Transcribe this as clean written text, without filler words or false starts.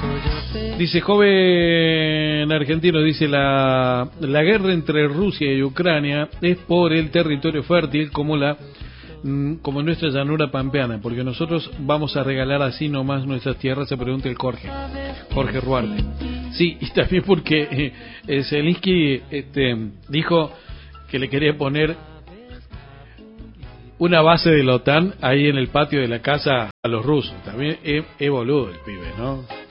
Dice joven argentino, dice la guerra entre Rusia y Ucrania es por el territorio fértil como nuestra llanura pampeana, porque nosotros vamos a regalar así nomás nuestras tierras, se pregunta el Jorge Ruarte. Sí, y también porque Zelensky dijo que le quería poner una base de la OTAN ahí en el patio de la casa a los rusos. También es boludo el pibe, ¿no?